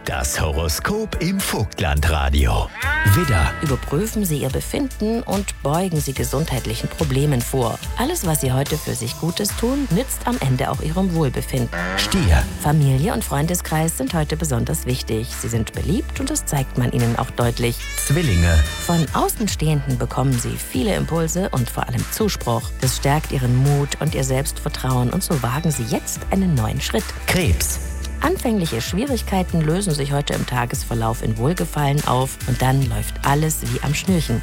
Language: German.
Das Horoskop im Vogtlandradio. Widder, Überprüfen Sie Ihr Befinden und beugen Sie gesundheitlichen Problemen vor. Alles, was Sie heute für sich Gutes tun, nützt am Ende auch Ihrem Wohlbefinden. Stier, Familie und Freundeskreis sind heute besonders wichtig. Sie sind beliebt und das zeigt man ihnen auch deutlich. Zwillinge, Von Außenstehenden bekommen Sie viele Impulse und vor allem Zuspruch. Das stärkt Ihren Mut und Ihr Selbstvertrauen und so wagen Sie jetzt einen neuen Schritt. Krebs, Anfängliche Schwierigkeiten lösen sich heute im Tagesverlauf in Wohlgefallen auf und dann läuft alles wie am Schnürchen.